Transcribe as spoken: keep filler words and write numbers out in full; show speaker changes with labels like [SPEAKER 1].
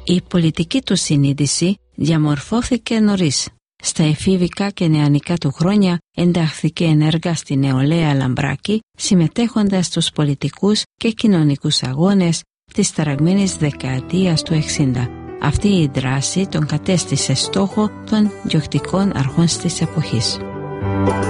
[SPEAKER 1] Η πολιτική του συνείδηση διαμορφώθηκε νωρίς. Στα εφήβικα και νεανικά του χρόνια εντάχθηκε ενεργά στη νεολαία Λαμπράκη, συμμετέχοντας στους πολιτικούς και κοινωνικούς αγώνες της ταραγμένης δεκαετίας του εξήντα. Αυτή η δράση τον κατέστησε στόχο των διοκτικών αρχών της εποχής.